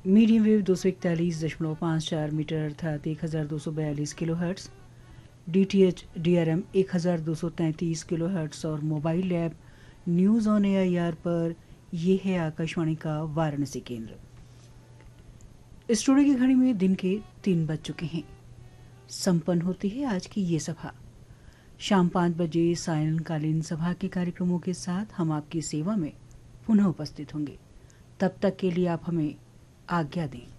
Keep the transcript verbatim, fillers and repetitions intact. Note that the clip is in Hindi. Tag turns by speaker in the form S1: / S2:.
S1: मीडियम वेव दो सौ इकतालीस दशमलव पाँच चार मीटर अर्थात एक हज़ार दो सौ बयालीस kilo hertz, D T H D R M एक हज़ार दो सौ तैंतीस किलो हर्ट्स और mobile app news on A I R पर यह है आकाशवाणी का वाराणसी केंद्र। स्टूडियो की घड़ी में दिन के तीन बज चुके हैं। संपन्न होती है आज की ये सभा। शाम पाँच बजे सायंकालीन सभा के कार्यक्रमों के साथ हम आपकी सेवा में पुनः उपस्थित होंगे। तब तक के लिए आप हमें आज्ञा दें।